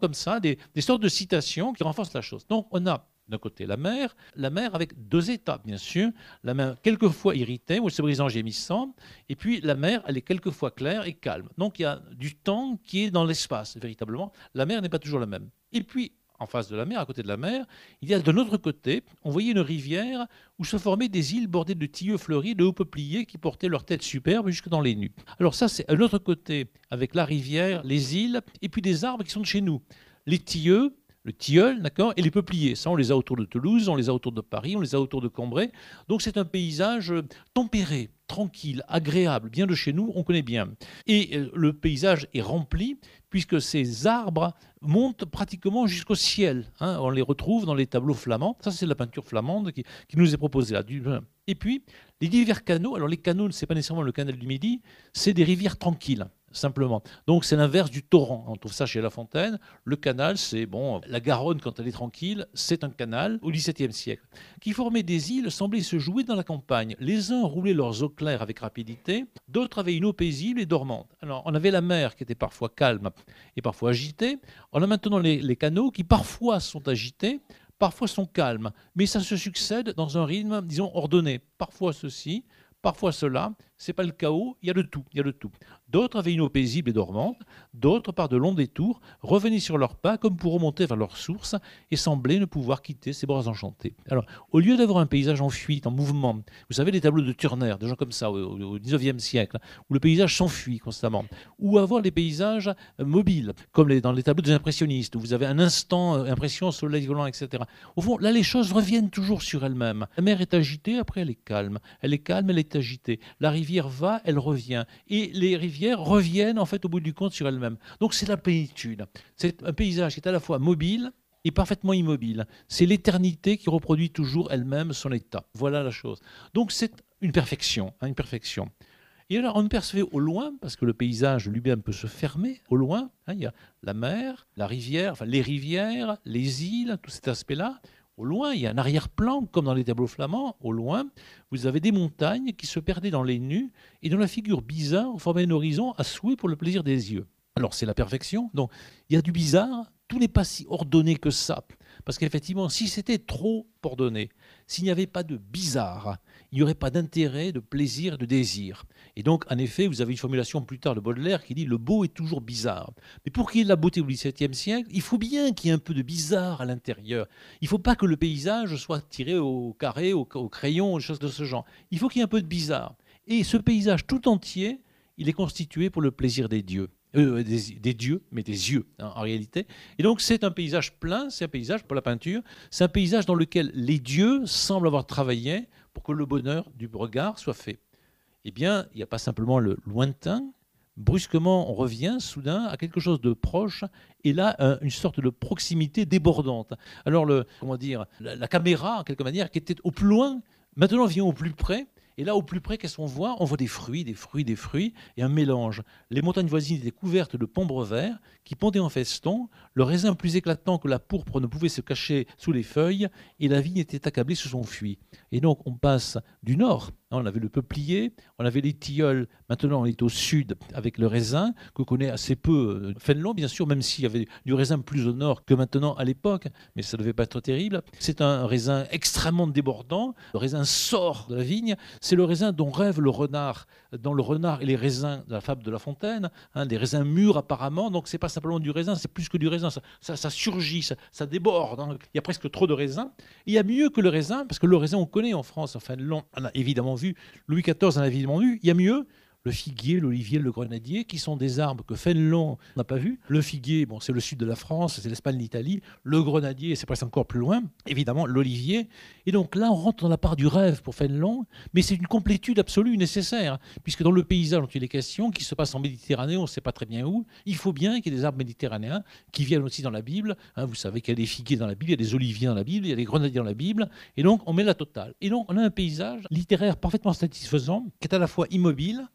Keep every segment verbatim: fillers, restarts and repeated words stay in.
comme ça, des, des sortes de citations qui renforcent la chose. Donc on a d'un côté la mer, la mer avec deux états, bien sûr. La mer quelquefois irritée, ou se brisant, gémissant, et puis la mer, elle est quelquefois claire et calme. Donc il y a du temps qui est dans l'espace, véritablement. La mer n'est pas toujours la même. Et puis, en face de la mer, à côté de la mer, il y a de l'autre côté, on voyait une rivière où se formaient des îles bordées de tilleux fleuris, de hauts peupliers qui portaient leurs têtes superbes jusque dans les nues. Alors ça, c'est un autre côté, avec la rivière, les îles, et puis des arbres qui sont de chez nous. Les tilleux, le tilleul, d'accord, et les peupliers. Ça, on les a autour de Toulouse, on les a autour de Paris, on les a autour de Cambrai. Donc c'est un paysage tempéré, tranquille, agréable, bien de chez nous, on connaît bien. Et euh, le paysage est rempli puisque ces arbres montent pratiquement jusqu'au ciel. Hein. On les retrouve dans les tableaux flamands. Ça, c'est la peinture flamande qui, qui nous est proposée là. Et puis, les divers canaux. Alors les canaux, ce n'est pas nécessairement le canal du Midi, c'est des rivières tranquilles. Simplement. Donc c'est l'inverse du torrent. On trouve ça chez La Fontaine. Le canal, c'est bon. La Garonne, quand elle est tranquille, c'est un canal au dix-septième siècle. Qui formait des îles, semblait se jouer dans la campagne. Les uns roulaient leurs eaux claires avec rapidité, d'autres avaient une eau paisible et dormante. Alors on avait la mer qui était parfois calme et parfois agitée. On a maintenant les, les canaux qui parfois sont agités, parfois sont calmes. Mais ça se succède dans un rythme, disons, ordonné. Parfois ceci, parfois cela. C'est pas le chaos, il y a de tout, il y a de tout. D'autres avaient une eau paisible et dormante, d'autres, par de longs détours, revenaient sur leurs pas comme pour remonter vers leur source et semblaient ne pouvoir quitter ces bras enchantés. Alors, au lieu d'avoir un paysage en fuite, en mouvement, vous savez, les tableaux de Turner, des gens comme ça, au dix-neuvième siècle, où le paysage s'enfuit constamment, ou avoir des paysages mobiles, comme les, dans les tableaux des impressionnistes, où vous avez un instant, euh, impression, soleil volant, et cetera. Au fond, là, les choses reviennent toujours sur elles-mêmes. La mer est agitée, après elle est calme. Elle est calme, elle est agitée. La rivière va, elle revient. Et les rivières reviennent en fait au bout du compte sur elles-mêmes. Donc c'est la plénitude. C'est un paysage qui est à la fois mobile et parfaitement immobile. C'est l'éternité qui reproduit toujours elle-même son état. Voilà la chose. Donc c'est une perfection, hein, une perfection. Et alors on percevait au loin, parce que le paysage lui-même peut se fermer, au loin, hein, il y a la mer, la rivière, enfin les rivières, les îles, tout cet aspect-là. Au loin, il y a un arrière-plan, comme dans les tableaux flamands. Au loin, vous avez des montagnes qui se perdaient dans les nues et dont la figure bizarre formait un horizon à souhait pour le plaisir des yeux. Alors, c'est la perfection. Donc, il y a du bizarre. Tout n'est pas si ordonné que ça. Parce qu'effectivement, si c'était trop ordonné, s'il n'y avait pas de bizarre, il n'y aurait pas d'intérêt, de plaisir, de désir. Et donc, en effet, vous avez une formulation plus tard de Baudelaire qui dit « le beau est toujours bizarre ». Mais pour qu'il y ait de la beauté au dix-septième siècle, il faut bien qu'il y ait un peu de bizarre à l'intérieur. Il ne faut pas que le paysage soit tiré au carré, au, au crayon, des choses de ce genre. Il faut qu'il y ait un peu de bizarre. Et ce paysage tout entier, il est constitué pour le plaisir des dieux. Euh, des, des dieux, mais des yeux hein, en réalité. Et donc c'est un paysage plein, c'est un paysage pour la peinture, c'est un paysage dans lequel les dieux semblent avoir travaillé pour que le bonheur du regard soit fait. Eh bien, il n'y a pas simplement le lointain, brusquement on revient soudain à quelque chose de proche, et là un, une sorte de proximité débordante. Alors le, comment dire, la, la caméra, en quelque manière, qui était au plus loin, maintenant vient au plus près. Et là, au plus près, qu'est-ce qu'on voit? On voit des fruits, des fruits, des fruits, et un mélange. Les montagnes voisines étaient couvertes de pombres verts qui pendaient en feston. Le raisin plus éclatant que la pourpre ne pouvait se cacher sous les feuilles, et la vigne était accablée sous son fruit. Et donc, on passe du nord. On avait le peuplier, on avait les tilleuls. Maintenant, on est au sud avec le raisin, que connaît assez peu Fénelon, bien sûr, même s'il y avait du raisin plus au nord que maintenant à l'époque, mais ça ne devait pas être terrible. C'est un raisin extrêmement débordant. Le raisin sort de la vigne. C'est le raisin dont rêve le renard, dans le renard et les raisins de la fable de La Fontaine, hein, des raisins mûrs apparemment. Donc, ce n'est pas simplement du raisin, c'est plus que du raisin. Ça, ça, ça surgit, ça, ça déborde. Hein. Il y a presque trop de raisin. Et il y a mieux que le raisin, parce que le raisin, on connaît en France. Enfin, on a évidemment vu, Louis quatorze en a évidemment vu. Il y a mieux. Le figuier, l'olivier, le grenadier, qui sont des arbres que Fénelon n'a pas vus. Le figuier, bon, c'est le sud de la France, c'est l'Espagne, l'Italie. Le grenadier, c'est presque encore plus loin. Évidemment, l'olivier. Et donc là, on rentre dans la part du rêve pour Fénelon, mais c'est une complétude absolue nécessaire, puisque dans le paysage dont il est question, qui se passe en Méditerranée, on ne sait pas très bien où, il faut bien qu'il y ait des arbres méditerranéens qui viennent aussi dans la Bible. Hein, vous savez qu'il y a des figuiers dans la Bible, il y a des oliviers dans la Bible, il y a des grenadiers dans la Bible. Et donc, on met la totale. Et donc, on a un paysage littéraire parfaitement satisfaisant, qui est à la fois immobile,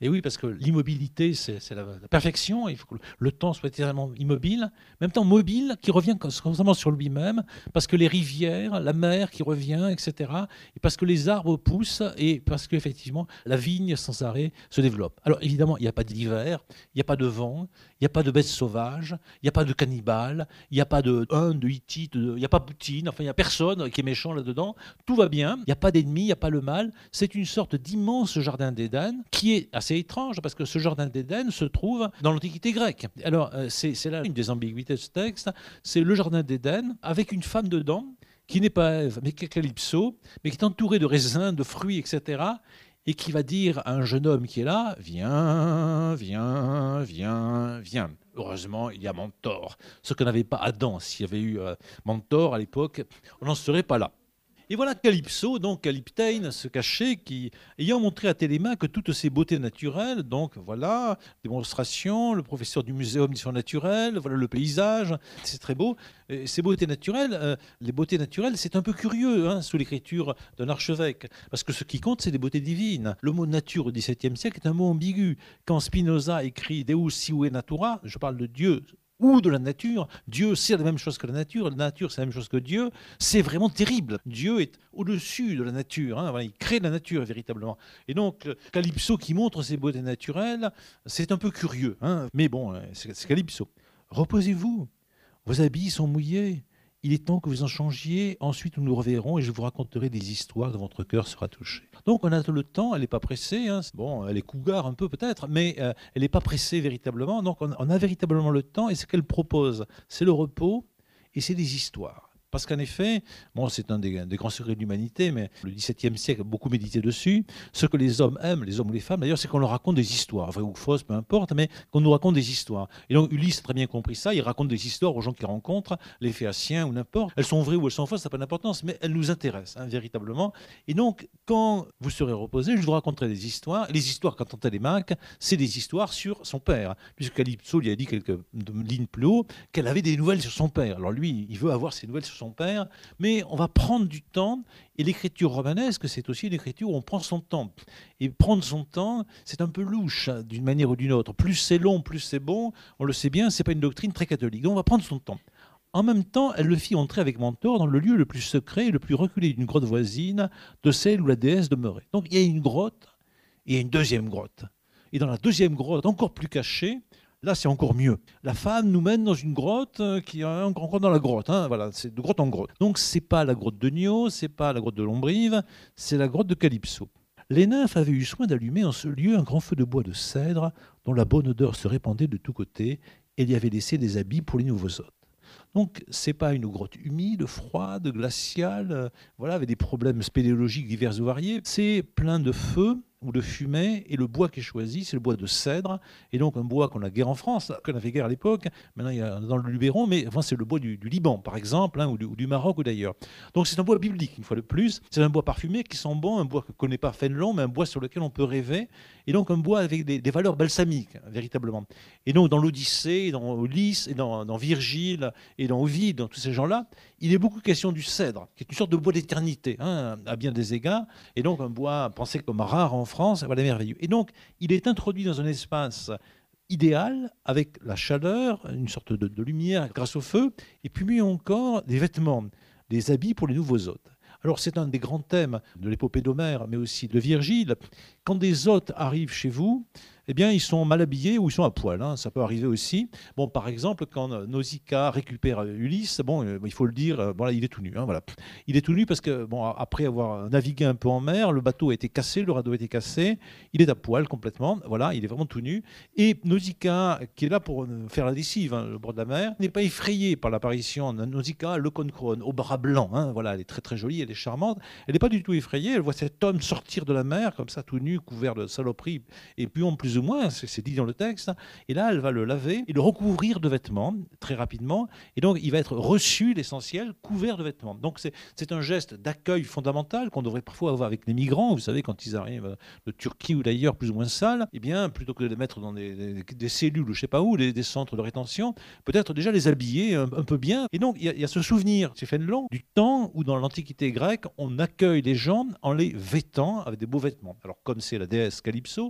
Et oui, parce que l'immobilité, c'est c'est la, la perfection. Il faut que le temps soit éternellement immobile, en même temps mobile, qui revient constamment sur lui-même, parce que les rivières, la mer qui revient, et cetera. Et parce que les arbres poussent et parce qu'effectivement, la vigne sans arrêt se développe. Alors évidemment, il n'y a pas d'hiver, il n'y a pas de vent, il n'y a pas de bêtes sauvages, il n'y a pas de cannibales, il n'y a pas de Hun, de Hittite, de- il n'y a pas Poutine, enfin il n'y a personne qui est méchant là-dedans. Tout va bien, il n'y a pas d'ennemis, il n'y a pas le mal. C'est une sorte d'immense jardin d'Éden qui est assez étrange parce que ce jardin d'Éden se trouve dans l'Antiquité grecque. Alors euh, c'est c'est là une des ambiguïtés de ce texte, c'est le jardin d'Éden avec une femme dedans qui n'est pas Ève, mais qui est Calypso, mais qui est entourée de raisins, de fruits, et cetera, et qui va dire à un jeune homme qui est là, viens, viens, viens, viens. Heureusement, il y a Mentor. Ce que n'avait pas Adam. S'il y avait eu euh, Mentor à l'époque, on n'en serait pas là. Et voilà Calypso, donc Calyptène, se cachait, qui, ayant montré à Télémaque que toutes ces beautés naturelles, donc voilà, démonstration, le professeur du muséum d'histoire naturelle, voilà le paysage, c'est très beau. Et ces beautés naturelles, euh, les beautés naturelles, c'est un peu curieux hein, sous l'écriture d'un archevêque, parce que ce qui compte, c'est les beautés divines. Le mot nature au XVIIe siècle est un mot ambigu. Quand Spinoza écrit Deus sive natura, je parle de Dieu ou de la nature. Dieu, c'est la même chose que la nature. La nature, c'est la même chose que Dieu. C'est vraiment terrible. Dieu est au-dessus de la nature. Hein. Voilà, il crée la nature, véritablement. Et donc, Calypso qui montre ses beautés naturelles, c'est un peu curieux. Hein. Mais bon, c'est c'est Calypso. Reposez-vous. Vos habits sont mouillés. Il est temps que vous en changiez. Ensuite, nous nous reverrons et je vous raconterai des histoires dont votre cœur sera touché. Donc, on a le temps. Elle n'est pas pressée. Hein. Bon, elle est cougar un peu peut-être, mais euh, elle n'est pas pressée véritablement. Donc, on, on a véritablement le temps. Et ce qu'elle propose, c'est le repos et c'est des histoires. Parce qu'en effet, bon, c'est un des, des grands secrets de l'humanité, mais le XVIIe siècle a beaucoup médité dessus. Ce que les hommes aiment, les hommes ou les femmes, d'ailleurs, c'est qu'on leur raconte des histoires, vraies ou fausses, peu importe, mais qu'on nous raconte des histoires. Et donc Ulysse a très bien compris ça, il raconte des histoires aux gens qu'il rencontre, les Phéaciens ou n'importe. Elles sont vraies ou elles sont fausses, ça n'a pas d'importance, mais elles nous intéressent, hein, véritablement. Et donc, quand vous serez reposé, je vous raconterai des histoires. Et les histoires, quand on Télémaque, c'est des histoires sur son père, puisque Calypso lui a dit quelques lignes plus haut qu'elle avait des nouvelles sur son père. Alors lui, il veut avoir ses nouvelles sur son père, mais on va prendre du temps. Et l'écriture romanesque, c'est aussi une écriture où on prend son temps. Et prendre son temps, c'est un peu louche, hein, d'une manière ou d'une autre. Plus c'est long, plus c'est bon. On le sait bien, c'est pas une doctrine très catholique. Donc on va prendre son temps. En même temps, elle le fit entrer avec Mentor dans le lieu le plus secret et le plus reculé d'une grotte voisine de celle où la déesse demeurait. Donc il y a une grotte et il y a une deuxième grotte. Et dans la deuxième grotte, encore plus cachée, là, c'est encore mieux. La femme nous mène dans une grotte qui est encore dans la grotte. Hein, voilà, c'est de grotte en grotte. Donc, c'est pas la grotte de Nio, c'est pas la grotte de Lombrive, c'est la grotte de Calypso. Les nymphes avaient eu soin d'allumer en ce lieu un grand feu de bois de cèdre dont la bonne odeur se répandait de tous côtés et il y avait laissé des habits pour les nouveaux hôtes. Donc, c'est pas une grotte humide, froide, glaciale, euh, voilà, avec des problèmes spéléologiques divers et variés. C'est plein de feu ou de fumée, et le bois qui est choisi, c'est le bois de cèdre, et donc un bois qu'on a guère en France, qu'on avait guère à l'époque, maintenant il y a dans le Luberon, mais enfin, c'est le bois du, du Liban, par exemple, hein, ou, du, ou du Maroc, ou d'ailleurs. Donc c'est un bois biblique, une fois de plus, c'est un bois parfumé qui sent bon, un bois que ne connaît pas Fénelon, mais un bois sur lequel on peut rêver, et donc un bois avec des, des valeurs balsamiques, véritablement. Et donc dans l'Odyssée, dans Ulysse, et dans, dans Virgile, et dans Ovide, dans tous ces gens-là, il est beaucoup question du cèdre, qui est une sorte de bois d'éternité, hein, à bien des égards, et donc un bois pensé comme rare en France, voilà, merveilleux. Et donc, il est introduit dans un espace idéal, avec la chaleur, une sorte de, de lumière grâce au feu, et puis mieux encore, des vêtements, des habits pour les nouveaux hôtes. Alors, c'est un des grands thèmes de l'épopée d'Homère, mais aussi de Virgile. Quand des hôtes arrivent chez vous, eh bien, ils sont mal habillés ou ils sont à poil. Hein, ça peut arriver aussi. Bon, par exemple, quand Nausicaa récupère Ulysse, bon, euh, il faut le dire, euh, voilà, il est tout nu. Hein, voilà. Il est tout nu parce que, bon, après avoir navigué un peu en mer, le bateau a été cassé, le radeau a été cassé, il est à poil complètement. Voilà, il est vraiment tout nu. Et Nausicaa, qui est là pour faire la lessive, hein, le bord de la mer, n'est pas effrayée par l'apparition de Nausicaa, le Conchrone, au bras blanc. Hein, voilà, elle est très très jolie, elle est charmante. Elle n'est pas du tout effrayée. Elle voit cet homme sortir de la mer comme ça, tout nu, couvert de saloperies, et puis en plus ou moins, c'est dit dans le texte, et là elle va le laver et le recouvrir de vêtements très rapidement, et donc il va être reçu, l'essentiel, couvert de vêtements. Donc c'est un geste d'accueil fondamental qu'on devrait parfois avoir avec les migrants, vous savez, quand ils arrivent de Turquie ou d'ailleurs plus ou moins sales, et bien plutôt que de les mettre dans des, des, des cellules ou je sais pas où, des, des centres de rétention, peut-être déjà les habiller un, un peu bien. Et donc il y, y a ce souvenir chez Fénelon du temps où dans l'Antiquité grecque on accueille les gens en les vêtant avec des beaux vêtements. Alors comme c'est la déesse Calypso,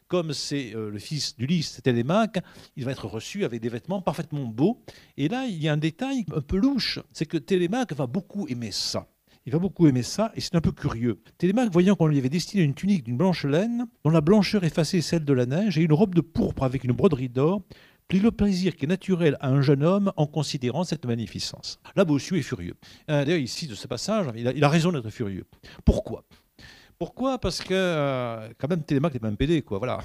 comme c'est euh, le fils d'Ulysse, Télémaque, il va être reçu avec des vêtements parfaitement beaux. Et là, il y a un détail un peu louche, c'est que Télémaque va beaucoup aimer ça. Il va beaucoup aimer ça, et c'est un peu curieux. Télémaque, voyant qu'on lui avait destiné une tunique d'une blanche laine, dont la blancheur effaçait celle de la neige, et une robe de pourpre avec une broderie d'or, prit le plaisir qui est naturel à un jeune homme en considérant cette magnificence. Là, Bossuet est furieux. Euh, D'ailleurs, ici, de ce passage, il a, il a raison d'être furieux. Pourquoi ? Pourquoi ? Parce que, euh, quand même, Télémaque n'est pas un pédé, quoi, voilà.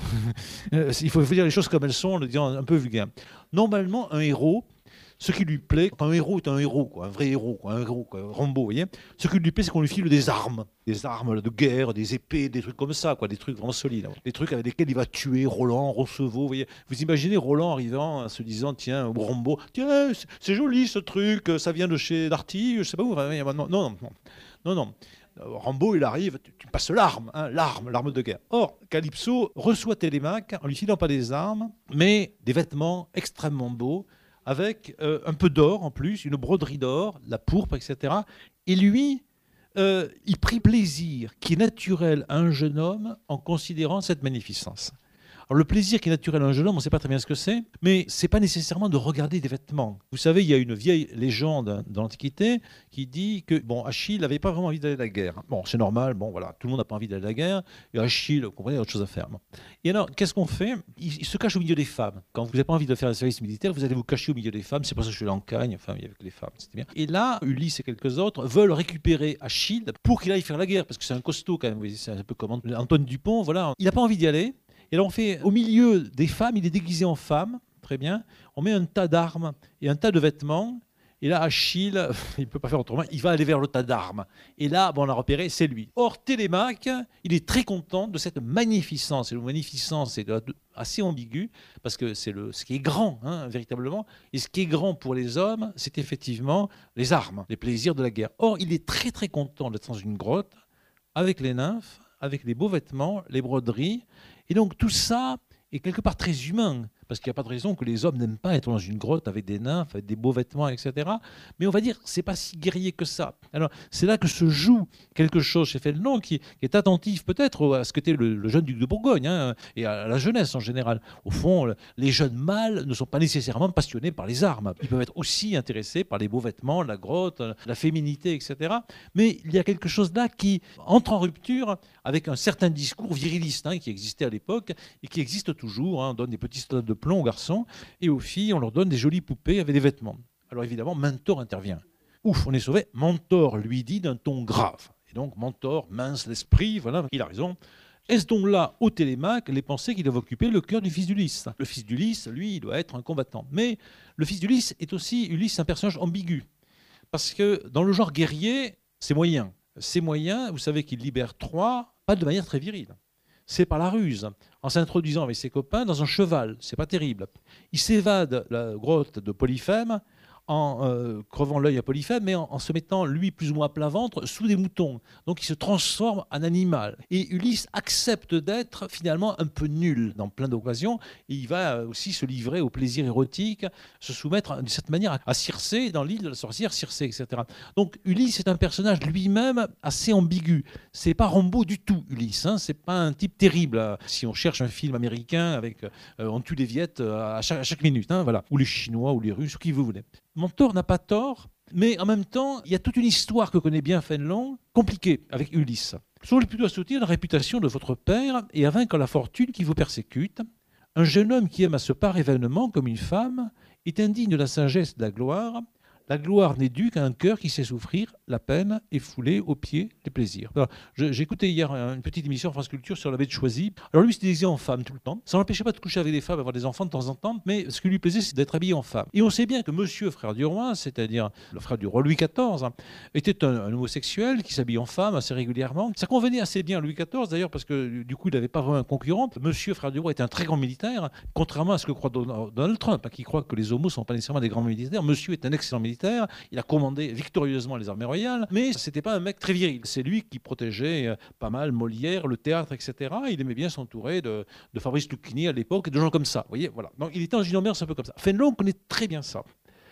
Il faut dire les choses comme elles sont, en le disant un peu vulgaire. Normalement, un héros, ce qui lui plaît, quand un héros est un héros, quoi, un vrai héros, quoi, un héros, quoi, Rambo, vous voyez, ce qui lui plaît, c'est qu'on lui file des armes, des armes de guerre, des épées, des trucs comme ça, quoi, des trucs vraiment solides, hein. Des trucs avec lesquels il va tuer Roland, Roncevaux, vous voyez. Vous imaginez Roland arrivant, en se disant, tiens, ou Rambo, tiens, c'est joli ce truc, ça vient de chez Darty, je sais pas où, non, non, non, non, non. Rambo, il arrive, tu, tu passes l'arme, hein, l'arme, l'arme de guerre. Or, Calypso reçoit Télémaque en lui filant pas des armes, mais des vêtements extrêmement beaux, avec euh, un peu d'or en plus, une broderie d'or, la pourpre, et cetera. Et lui, euh, il prit plaisir qui est naturel à un jeune homme en considérant cette magnificence. Alors le plaisir qui est naturel à un jeune homme, on ne sait pas très bien ce que c'est, mais ce n'est pas nécessairement de regarder des vêtements. Vous savez, il y a une vieille légende dans l'Antiquité qui dit que bon, Achille n'avait pas vraiment envie d'aller à la guerre. Bon, c'est normal, bon voilà, tout le monde n'a pas envie d'aller à la guerre, et Achille, vous comprenez, il y a autre chose à faire. Bon. Et alors, qu'est-ce qu'on fait ? il, il se cache au milieu des femmes. Quand vous n'avez pas envie de faire le service militaire, vous allez vous cacher au milieu des femmes, c'est pour ça que je suis là en Cagne, enfin, il y avait que les femmes, c'était bien. Et là, Ulysse et quelques autres veulent récupérer Achille pour qu'il aille faire la guerre, parce que c'est un costaud quand même, vous voyez, c'est un peu comme Antoine Dupont, voilà. Il n'a pas envie d'y aller. Et là, on fait au milieu des femmes, il est déguisé en femme, très bien. On met un tas d'armes et un tas de vêtements. Et là, Achille, il ne peut pas faire autrement, il va aller vers le tas d'armes. Et là, bon, on l'a repéré, c'est lui. Or, Télémaque, il est très content de cette magnificence. Et le magnificence, c'est assez ambigu, parce que c'est le, ce qui est grand, hein, véritablement. Et ce qui est grand pour les hommes, c'est effectivement les armes, les plaisirs de la guerre. Or, il est très, très content d'être dans une grotte, avec les nymphes, avec les beaux vêtements, les broderies. Et donc tout ça est quelque part très humain, parce qu'il n'y a pas de raison que les hommes n'aiment pas être dans une grotte avec des nymphes, avec des beaux vêtements, et cetera. Mais on va dire que ce n'est pas si guerrier que ça. Alors c'est là que se joue quelque chose chez Fénelon qui, qui est attentif peut-être à ce qu'était le, le jeune duc de Bourgogne, hein, et à la jeunesse en général. Au fond, les jeunes mâles ne sont pas nécessairement passionnés par les armes. Ils peuvent être aussi intéressés par les beaux vêtements, la grotte, la féminité, et cetera. Mais il y a quelque chose là qui entre en rupture avec un certain discours viriliste, hein, qui existait à l'époque et qui existe toujours. Hein. On donne des petits stades de plomb aux garçons et aux filles, on leur donne des jolies poupées avec des vêtements. Alors évidemment, Mentor intervient. Ouf, on est sauvé. Mentor lui dit d'un ton grave. Et donc Mentor, mince l'esprit, voilà, il a raison. Est-ce donc là, au Télémaque, les pensées qui doivent occuper le cœur du fils d'Ulysse ? Le fils d'Ulysse, lui, il doit être un combattant. Mais le fils d'Ulysse est aussi, Ulysse, un personnage ambigu. Parce que dans le genre guerrier, c'est moyen. C'est moyen, vous savez qu'il libère Troie, pas de manière très virile. C'est par la ruse, en s'introduisant avec ses copains dans un cheval. C'est pas terrible. Il s'évade de la grotte de Polyphème en euh, crevant l'œil à Polyphème, mais en, en se mettant, lui, plus ou moins à plat ventre, sous des moutons. Donc il se transforme en animal. Et Ulysse accepte d'être finalement un peu nul dans plein d'occasions. Et il va aussi se livrer au plaisir érotique, se soumettre de cette manière à Circé, dans l'île de la sorcière Circé, et cetera. Donc Ulysse est un personnage lui-même assez ambigu. C'est pas Rambo du tout, Ulysse. Hein. C'est pas un type terrible. Si on cherche un film américain avec euh, on tue des Viettes à chaque, à chaque minute, hein, voilà. Ou les Chinois, ou les Russes, qui vous voulez. Mentor n'a pas tort, mais en même temps, il y a toute une histoire que connaît bien Fénelon, compliquée, avec Ulysse. J'aurais plutôt à soutenir la réputation de votre père et à vaincre la fortune qui vous persécute. Un jeune homme qui aime à se parer vainement comme une femme est indigne de la sagesse et de la gloire. La gloire n'est due qu'à un cœur qui sait souffrir la peine et fouler aux pieds les plaisirs. Alors, je, j'ai écouté hier une petite émission France Culture sur l'abbé de Choisy. Alors lui, il se déguisait en femme tout le temps. Ça n'empêchait pas de coucher avec des femmes, d'avoir des enfants de temps en temps, mais ce qui lui plaisait, c'est d'être habillé en femme. Et on sait bien que Monsieur Frère du Roi, c'est-à-dire le frère du roi Louis quatorze, hein, était un, un homosexuel qui s'habille en femme assez régulièrement. Ça convenait assez bien à Louis quatorze d'ailleurs, parce que du coup, il n'avait pas vraiment un concurrent. Monsieur Frère du Roi était un très grand militaire, contrairement à ce que croit Donald Trump, hein, qui croit que les homos ne sont pas nécessairement des grands militaires. Monsieur est un excellent militaire. Il a commandé victorieusement les armées royales, mais c'était pas un mec très viril. C'est lui qui protégeait pas mal Molière, le théâtre, et cetera. Il aimait bien s'entourer de, de Fabrice Lucchini à l'époque et de gens comme ça. Vous voyez, voilà. Donc il était dans une ambiance un peu comme ça. Fénelon connaît très bien ça.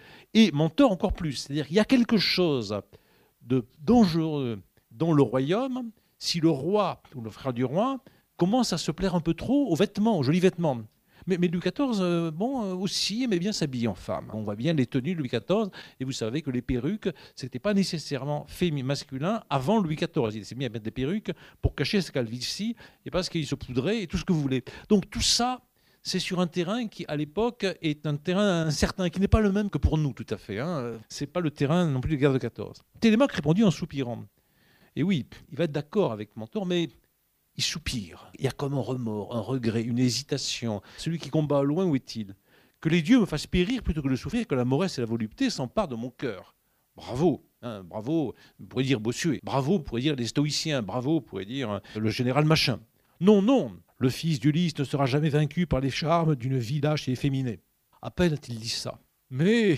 Et Mentor encore plus. C'est-à-dire qu'il y a quelque chose de dangereux dans le royaume si le roi ou le frère du roi commence à se plaire un peu trop aux vêtements, aux jolis vêtements. Mais, mais Louis quatorze, euh, bon, euh, aussi aimait bien s'habiller en femme. On voit bien les tenues de Louis quatorze, et vous savez que les perruques, c'était pas nécessairement féminin, masculin avant Louis quatorze. Il s'est mis à mettre des perruques pour cacher sa calvitie, et parce qu'il se poudrait, et tout ce que vous voulez. Donc tout ça, c'est sur un terrain qui, à l'époque, est un terrain incertain, qui n'est pas le même que pour nous, tout à fait. Hein. C'est pas le terrain non plus de guerre de quatorze. Télémaque répondit en soupirant. Et oui, il va être d'accord avec Mentor, mais il soupire. Il y a comme un remords, un regret, une hésitation. Celui qui combat au loin, où est-il? Que les dieux me fassent périr plutôt que de souffrir, que la moresse et la volupté s'emparent de mon cœur. Bravo, hein, bravo, vous pourriez dire Bossuet. Bravo, vous pourriez dire les stoïciens. Bravo, vous pourriez dire euh, le général machin. Non, non, le fils d'Ulysse ne sera jamais vaincu par les charmes d'une vie lâche et efféminée. À peine a-t-il dit ça. Mais,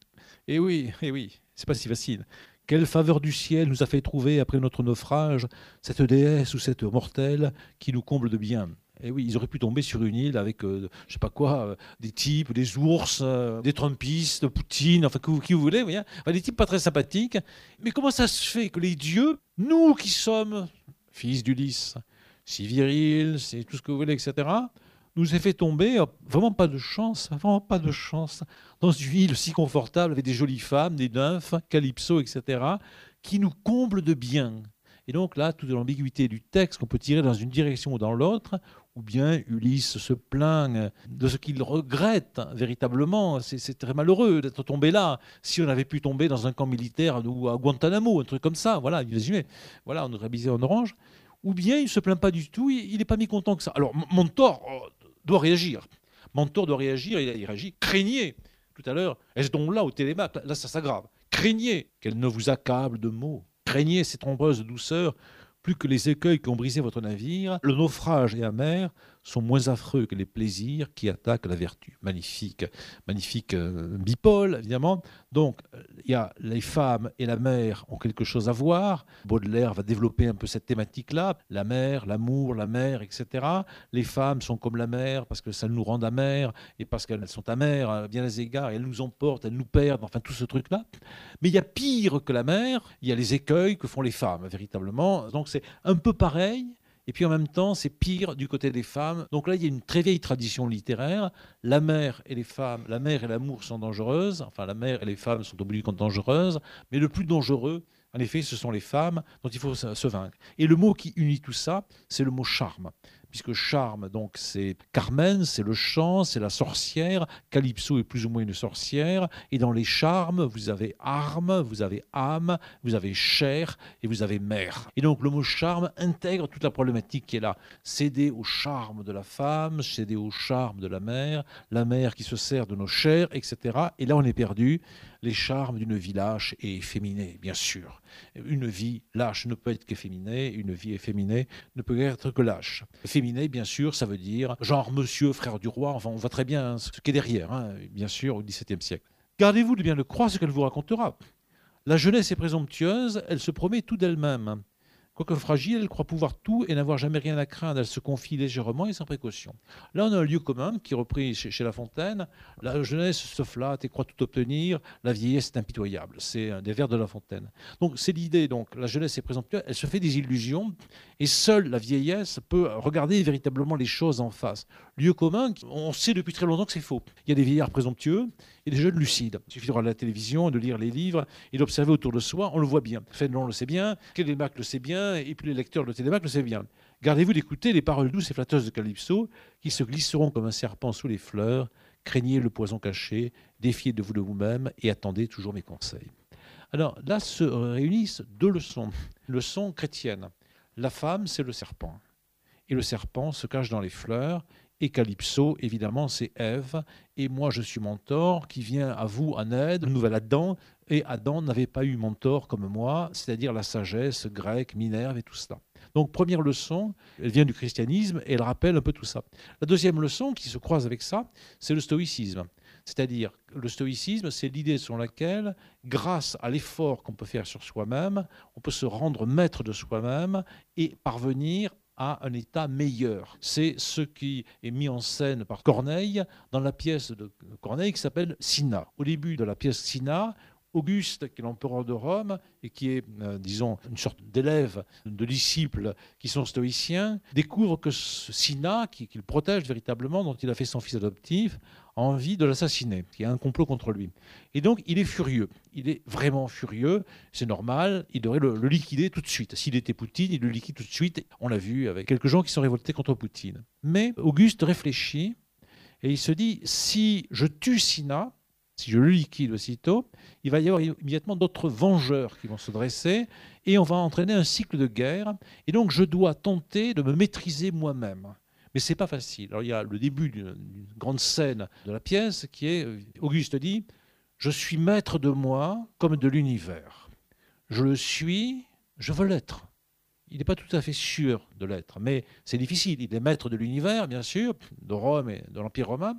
eh oui, eh oui, c'est pas si facile. Quelle faveur du ciel nous a fait trouver, après notre naufrage, cette déesse ou cette mortelle qui nous comble de bien. Et oui, ils auraient pu tomber sur une île avec, euh, je sais pas quoi, euh, des types, des ours, euh, des trumpistes, Poutine, enfin, qui vous voulez, vous voyez, enfin, des types pas très sympathiques. Mais comment ça se fait que les dieux, nous qui sommes fils d'Ulysse, si virils, c'est tout ce que vous voulez, et cetera, nous a fait tomber, vraiment pas de chance, vraiment pas de chance, dans une île si confortable avec des jolies femmes, des nymphes, Calypso, et cetera, qui nous comblent de bien. Et donc là, toute l'ambiguïté du texte qu'on peut tirer dans une direction ou dans l'autre, ou bien Ulysse se plaint de ce qu'il regrette véritablement. C'est très malheureux d'être tombé là. Si on avait pu tomber dans un camp militaire ou à Guantanamo, un truc comme ça, voilà, imaginez, voilà, on aurait habillé en orange. Ou bien il ne se plaint pas du tout, il n'est pas mécontent que ça. Alors Mentor doit réagir. Mentor doit réagir, il, il réagit. Craignez, tout à l'heure, est-ce donc là au Télémaque, là ça s'aggrave. Craignez qu'elle ne vous accable de mots. Craignez cette ombreuse douceur, plus que les écueils qui ont brisé votre navire. Le naufrage et amer sont moins affreux que les plaisirs qui attaquent la vertu. Magnifique, magnifique euh, bipole, évidemment. Donc, il y a les femmes et la mer ont quelque chose à voir. Baudelaire va développer un peu cette thématique-là. La mer, l'amour, la mer, et cetera. Les femmes sont comme la mer parce que ça nous rend amères et parce qu'elles sont amères à bien des égards. Et elles nous emportent, elles nous perdent, enfin tout ce truc-là. Mais il y a pire que la mer, il y a les écueils que font les femmes, véritablement. Donc c'est un peu pareil. Et puis en même temps, c'est pire du côté des femmes. Donc là, il y a une très vieille tradition littéraire. La mer et les femmes, la mer et l'amour sont dangereuses. Enfin, la mer et les femmes sont obligatoirement dangereuses. Mais le plus dangereux, en effet, ce sont les femmes dont il faut se vaincre. Et le mot qui unit tout ça, c'est le mot charme. Puisque charme, donc, c'est Carmen, c'est le chant, c'est la sorcière. Calypso est plus ou moins une sorcière. Et dans les charmes, vous avez arme, vous avez âme, vous avez chair et vous avez mère. Et donc, le mot charme intègre toute la problématique qui est là. Céder au charme de la femme, céder au charme de la mère, la mère qui se sert de nos chairs, et cetera. Et là, on est perdu. Les charmes d'une vie lâche et efféminée, bien sûr. Une vie lâche ne peut être qu'efféminée, une vie efféminée ne peut être que lâche. Efféminé, bien sûr, ça veut dire genre monsieur, frère du roi, enfin on voit très bien hein, ce qui est derrière, hein, bien sûr, au dix-septième siècle. Gardez-vous de bien le croire ce qu'elle vous racontera. La jeunesse est présomptueuse, elle se promet tout d'elle-même. Quoique fragile, elle croit pouvoir tout et n'avoir jamais rien à craindre. Elle se confie légèrement et sans précaution. Là, on a un lieu commun qui est repris chez, chez La Fontaine. La jeunesse se flatte et croit tout obtenir. La vieillesse est impitoyable. C'est un des vers de La Fontaine. Donc, c'est l'idée. Donc, la jeunesse est présomptueuse. Elle se fait des illusions et seule la vieillesse peut regarder véritablement les choses en face. Lieu commun, on sait depuis très longtemps que c'est faux. Il y a des vieillards présomptueux et des jeunes lucides. Il suffit de regarder la télévision, de lire les livres et d'observer autour de soi. On le voit bien. Fénelon le sait bien, Télémaque le sait bien, et puis les lecteurs de Télémaque le savent bien. Gardez-vous d'écouter les paroles douces et flatteuses de Calypso qui se glisseront comme un serpent sous les fleurs. Craignez le poison caché, défiez de vous de vous-même et attendez toujours mes conseils. Alors là se réunissent deux leçons. Leçon chrétienne. La femme, c'est le serpent. Et le serpent se cache dans les fleurs. Et Calypso, évidemment, c'est Ève. Et moi, je suis Mentor qui vient à vous en aide, le nouvel Adam. Et Adam n'avait pas eu Mentor comme moi, c'est-à-dire la sagesse grecque, Minerve et tout cela. Donc, première leçon, elle vient du christianisme et elle rappelle un peu tout ça. La deuxième leçon qui se croise avec ça, c'est le stoïcisme. C'est-à-dire, le stoïcisme, c'est l'idée selon laquelle, grâce à l'effort qu'on peut faire sur soi-même, on peut se rendre maître de soi-même et parvenir à un état meilleur. C'est ce qui est mis en scène par Corneille dans la pièce de Corneille qui s'appelle Cinna. Au début de la pièce Cinna, Auguste, qui est l'empereur de Rome et qui est, euh, disons, une sorte d'élève, de disciples qui sont stoïciens, découvre que ce Cinna, qui, qui le protège véritablement, dont il a fait son fils adoptif, a envie de l'assassiner, qu'il y a un complot contre lui. Et donc, il est furieux. Il est vraiment furieux. C'est normal. Il devrait le, le liquider tout de suite. S'il était Poutine, il le liquide tout de suite. On l'a vu avec quelques gens qui sont révoltés contre Poutine. Mais Auguste réfléchit et il se dit, si je tue Cinna, si je le liquide aussitôt, il va y avoir immédiatement d'autres vengeurs qui vont se dresser et on va entraîner un cycle de guerre. Et donc, je dois tenter de me maîtriser moi-même. Mais ce n'est pas facile. Alors, il y a le début d'une grande scène de la pièce qui est, Auguste dit, « Je suis maître de moi comme de l'univers. Je le suis, je veux l'être. » Il n'est pas tout à fait sûr de l'être, mais c'est difficile. Il est maître de l'univers, bien sûr, de Rome et de l'Empire romain.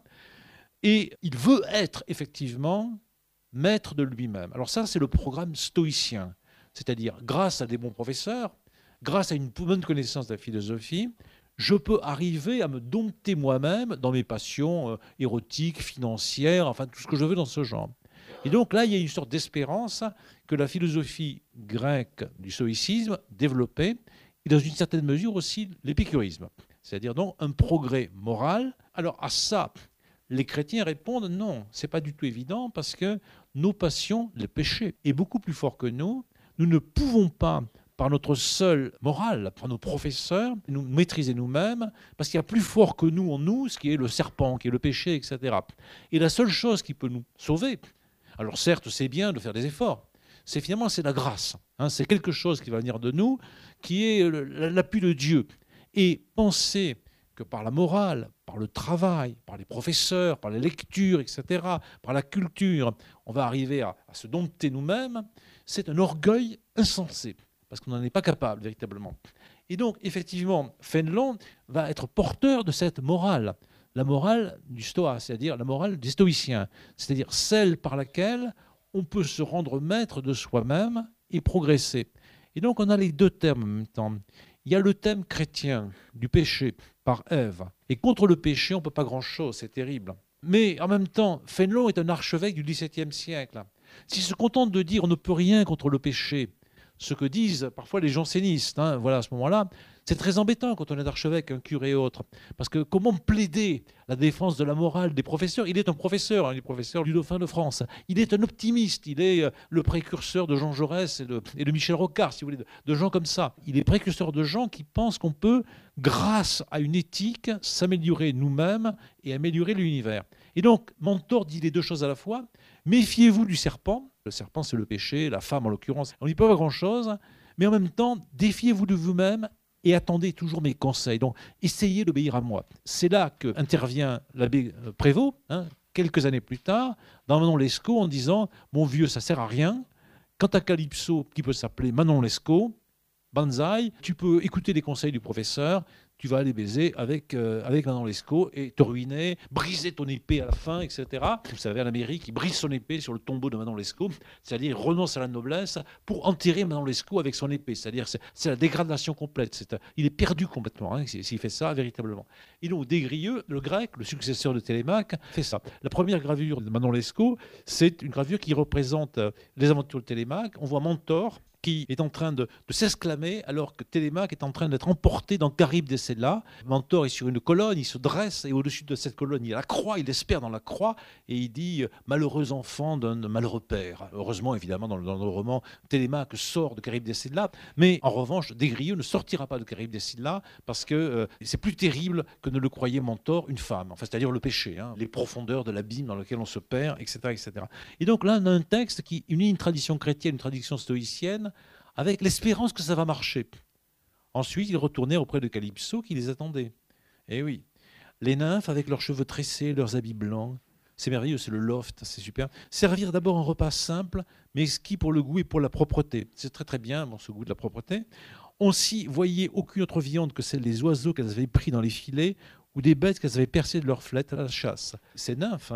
Et il veut être effectivement maître de lui-même. Alors ça, c'est le programme stoïcien. C'est-à-dire, grâce à des bons professeurs, grâce à une bonne connaissance de la philosophie, je peux arriver à me dompter moi-même dans mes passions euh, érotiques, financières, enfin tout ce que je veux dans ce genre. Et donc là, il y a une sorte d'espérance que la philosophie grecque du stoïcisme développait, et dans une certaine mesure aussi l'épicurisme. C'est-à-dire donc un progrès moral. Alors à ça, les chrétiens répondent non, ce n'est pas du tout évident parce que nos passions, le péché, est beaucoup plus fort que nous. Nous ne pouvons pas, par notre seule morale, par nos professeurs, nous maîtriser nous-mêmes, parce qu'il y a plus fort que nous en nous, ce qui est le serpent, qui est le péché, et cetera. Et la seule chose qui peut nous sauver, alors certes, c'est bien de faire des efforts, c'est finalement c'est la grâce. Hein, c'est quelque chose qui va venir de nous, qui est l'appui de Dieu. Et penser que par la morale, par le travail, par les professeurs, par les lectures, et cetera, par la culture, on va arriver à, à se dompter nous-mêmes, c'est un orgueil insensé. Parce qu'on n'en est pas capable véritablement. Et donc, effectivement, Fénelon va être porteur de cette morale, la morale du stoa, c'est-à-dire la morale des stoïciens, c'est-à-dire celle par laquelle on peut se rendre maître de soi-même et progresser. Et donc, on a les deux termes en même temps. Il y a le thème chrétien du péché par Ève. Et contre le péché, on ne peut pas grand-chose, c'est terrible. Mais en même temps, Fénelon est un archevêque du dix-septième siècle. S'il se contente de dire on ne peut rien contre le péché, ce que disent parfois les jansénistes, hein, voilà, à ce moment-là, c'est très embêtant quand on est archevêque, un curé et autre. Parce que comment plaider la défense de la morale des professeurs? Il est un professeur, hein, il est professeur du Dauphin de France. Il est un optimiste, il est le précurseur de Jean Jaurès et de, et de Michel Rocard, si vous voulez, de, de gens comme ça. Il est précurseur de gens qui pensent qu'on peut, grâce à une éthique, s'améliorer nous-mêmes et améliorer l'univers. Et donc, Mentor dit les deux choses à la fois. Méfiez-vous du serpent. Le serpent, c'est le péché, la femme en l'occurrence. On n'y peut pas grand-chose, mais en même temps, défiez-vous de vous-même et attendez toujours mes conseils. Donc, essayez d'obéir à moi. C'est là qu'intervient l'abbé Prévost, hein, quelques années plus tard, dans Manon Lescaut, en disant « Mon vieux, ça ne sert à rien. Quant à Calypso, qui peut s'appeler Manon Lescaut, Banzai, tu peux écouter les conseils du professeur, tu vas aller baiser avec, euh, avec Manon Lescaut et te ruiner, briser ton épée à la fin, et cetera. Vous savez, en Amérique, il brise son épée sur le tombeau de Manon Lescaut, c'est-à-dire il renonce à la noblesse pour enterrer Manon Lescaut avec son épée. C'est-à-dire c'est, c'est la dégradation complète. C'est, il est perdu complètement hein, s'il fait ça véritablement. Et donc, Desgrieux, le grec, le successeur de Télémaque, fait ça. La première gravure de Manon Lescaut, c'est une gravure qui représente les aventures de Télémaque. On voit Mentor qui est en train de, de s'exclamer alors que Télémaque est en train d'être emporté dans Charybde et Scylla. Mentor est sur une colonne, il se dresse et au-dessus de cette colonne, il y a la croix, il espère dans la croix et il dit « malheureux enfant d'un malheureux père ». Heureusement, évidemment, dans le, dans le roman, Télémaque sort de Charybde et Scylla, mais en revanche, Desgrieux ne sortira pas de Charybde et Scylla parce que euh, c'est plus terrible que ne le croyait Mentor, une femme, enfin, c'est-à-dire le péché, hein, les profondeurs de l'abîme dans lequel on se perd, et cetera, et cetera. Et donc là, on a un texte qui unit une tradition chrétienne, une tradition stoïcienne, avec l'espérance que ça va marcher. Ensuite, ils retournèrent auprès de Calypso qui les attendait. Eh oui, les nymphes avec leurs cheveux tressés, leurs habits blancs, c'est merveilleux, c'est le loft, c'est super. Servirent d'abord un repas simple, mais exquis pour le goût et pour la propreté. C'est très très bien, bon, ce goût de la propreté. On s'y voyait aucune autre viande que celle des oiseaux qu'elles avaient pris dans les filets ou des bêtes qu'elles avaient percées de leurs flettes à la chasse. Ces nymphes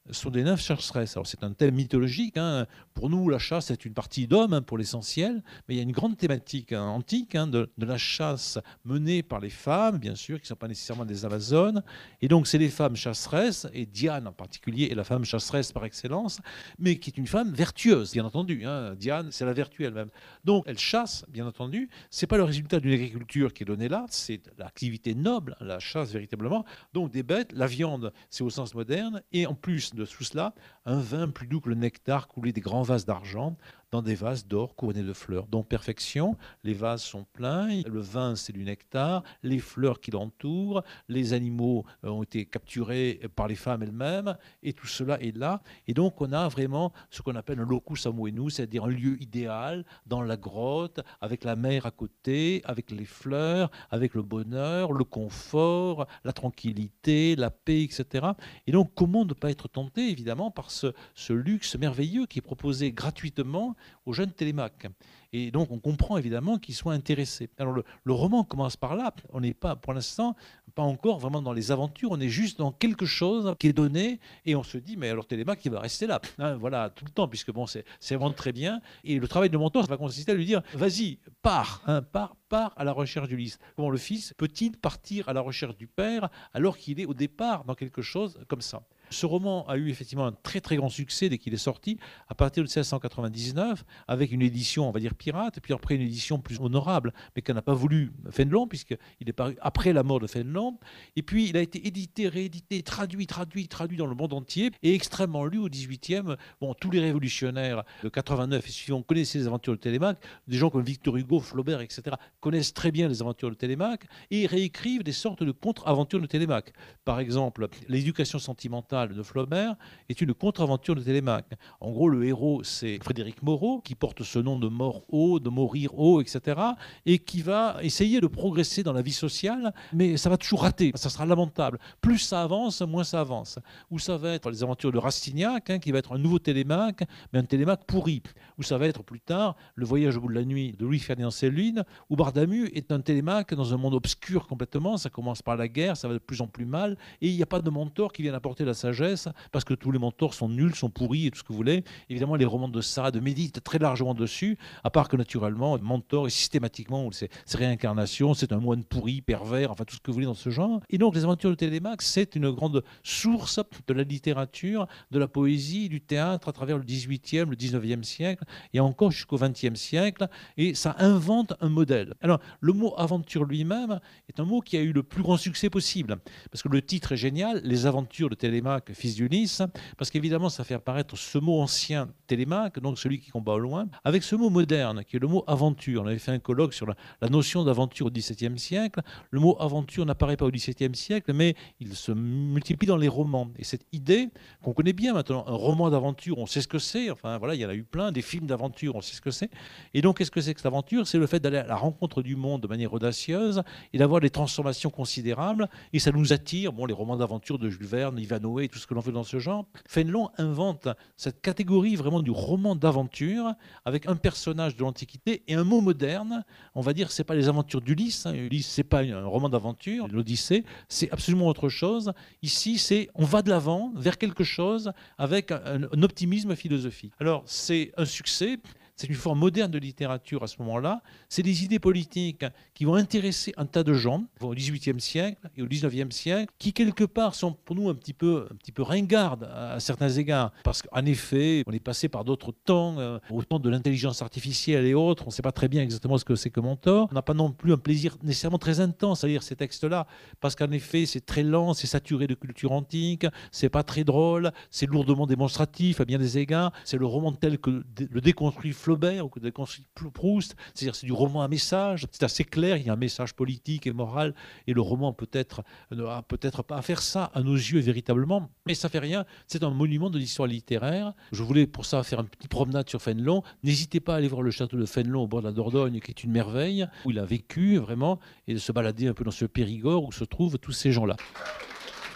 sont des nymphes chasseresses. Alors c'est un thème mythologique, hein. Pour nous, la chasse est une partie d'homme, hein, pour l'essentiel, mais il y a une grande thématique, hein, antique, hein, de, de la chasse menée par les femmes, bien sûr, qui ne sont pas nécessairement des Amazones. Et donc c'est les femmes chasseresses, et Diane en particulier est la femme chasseresse par excellence, mais qui est une femme vertueuse, bien entendu, hein. Diane, c'est la vertu elle-même. Donc elle chasse, bien entendu. C'est pas le résultat d'une agriculture qui est donnée là, c'est l'activité noble, la chasse véritablement. Donc des bêtes, la viande, c'est au sens moderne, et en plus de tout cela, un vin plus doux que le nectar coulé des grands vases d'argent dans des vases d'or couronnés de fleurs. Donc perfection, les vases sont pleins, le vin c'est du nectar, les fleurs qui l'entourent, les animaux ont été capturés par les femmes elles-mêmes, et tout cela est là. Et donc on a vraiment ce qu'on appelle un locus amoenus, c'est-à-dire un lieu idéal dans la grotte, avec la mer à côté, avec les fleurs, avec le bonheur, le confort, la tranquillité, la paix, et cetera. Et donc comment ne pas être tenté évidemment par ce, ce luxe merveilleux qui est proposé gratuitement aux jeunes télémaques. Et donc on comprend évidemment qu'ils soient intéressés. Alors le, le roman commence par là. On n'est pas pour l'instant pas encore vraiment dans les aventures, on est juste dans quelque chose qui est donné et on se dit mais alors Télémaque il va rester là, hein, voilà, tout le temps, puisque bon c'est vraiment très bien. Et le travail de mentor ça va consister à lui dire vas-y, pars, hein, pars, pars à la recherche d'Ulysse. Comment le fils peut-il partir à la recherche du père alors qu'il est au départ dans quelque chose comme ça? Ce roman a eu effectivement un très très grand succès dès qu'il est sorti, à partir de mille sept cent quatre-vingt-dix-neuf, avec une édition, on va dire, pirate, et puis après une édition plus honorable, mais qu'en n'a pas voulu Fénelon, puisqu'il est paru après la mort de Fénelon. Et puis il a été édité, réédité, traduit, traduit, traduit dans le monde entier, et extrêmement lu au dix-huitième. Bon, tous les révolutionnaires de quatre-vingt-neuf, et suivant, connaissaient les aventures de Télémaque, des gens comme Victor Hugo, Flaubert, et cetera, connaissent très bien les aventures de Télémaque, et réécrivent des sortes de contre-aventures de Télémaque. Par exemple, l'éducation sentimentale de Flaubert est une contre-aventure de Télémaque. En gros, le héros, c'est Frédéric Moreau, qui porte ce nom de mort haut, de mourir haut, et cetera, et qui va essayer de progresser dans la vie sociale, mais ça va toujours rater, ça sera lamentable. Plus ça avance, moins ça avance. Ou ça va être les aventures de Rastignac, hein, qui va être un nouveau Télémaque, mais un Télémaque pourri. Ou ça va être plus tard le voyage au bout de la nuit de Louis-Ferdinand Céline, où Bardamu est un Télémaque dans un monde obscur complètement, ça commence par la guerre, ça va de plus en plus mal, et il n'y a pas de mentor qui vienne apporter la sagesse, parce que tous les mentors sont nuls, sont pourris et tout ce que vous voulez. Évidemment, les romans de Sade méditent très largement dessus, à part que naturellement, le mentor est systématiquement, c'est réincarnation, c'est un moine pourri, pervers, enfin tout ce que vous voulez dans ce genre. Et donc, les aventures de Télémaque, c'est une grande source de la littérature, de la poésie, du théâtre à travers le dix-huitième, le dix-neuvième siècle, et encore jusqu'au vingtième siècle, et ça invente un modèle. Alors, le mot aventure lui-même est un mot qui a eu le plus grand succès possible, parce que le titre est génial, Les aventures de Télémaque, fils d'Ulysse, parce qu'évidemment, ça fait apparaître ce mot ancien Télémaque, donc celui qui combat au loin, avec ce mot moderne, qui est le mot aventure. On avait fait un colloque sur la, la notion d'aventure au dix-septième siècle. Le mot aventure n'apparaît pas au dix-septième siècle, mais il se multiplie dans les romans. Et cette idée qu'on connaît bien maintenant, un roman d'aventure, on sait ce que c'est, enfin voilà, il y en a eu plein, des films d'aventure, on sait ce que c'est. Et donc, qu'est-ce que c'est que cette aventure? C'est le fait d'aller à la rencontre du monde de manière audacieuse et d'avoir des transformations considérables, et ça nous attire, bon, les romans d'aventure de Jules Verne, Ivanhoé, tout ce que l'on fait dans ce genre. Fénelon invente cette catégorie vraiment du roman d'aventure avec un personnage de l'Antiquité et un mot moderne. On va dire, c'est pas les aventures d'Ulysse. Hein. Ulysse, c'est pas un roman d'aventure. L'Odyssée, c'est absolument autre chose. Ici, c'est on va de l'avant vers quelque chose avec un, un optimisme philosophique. Alors, c'est un succès. C'est une forme moderne de littérature à ce moment-là. C'est des idées politiques qui vont intéresser un tas de gens au dix-huitième siècle et au dix-neuvième siècle, qui quelque part sont pour nous un petit peu, un petit peu ringardes à certains égards. Parce qu'en effet, on est passé par d'autres temps, euh, au temps de l'intelligence artificielle et autres. On ne sait pas très bien exactement ce que c'est que mentor. On n'a pas non plus un plaisir nécessairement très intense à lire ces textes-là, parce qu'en effet, c'est très lent, c'est saturé de culture antique, c'est pas très drôle, c'est lourdement démonstratif à bien des égards. C'est le roman tel que le déconstruit Flaubert ou que déconstruit Proust, c'est-à-dire c'est du roman à message, c'est assez clair, il y a un message politique et moral, et le roman peut-être n'a peut-être pas à faire ça à nos yeux véritablement, mais ça fait rien, c'est un monument de l'histoire littéraire. Je voulais pour ça faire une petite promenade sur Fénelon. N'hésitez pas à aller voir le château de Fénelon au bord de la Dordogne, qui est une merveille, où il a vécu vraiment, et de se balader un peu dans ce Périgord où se trouvent tous ces gens-là.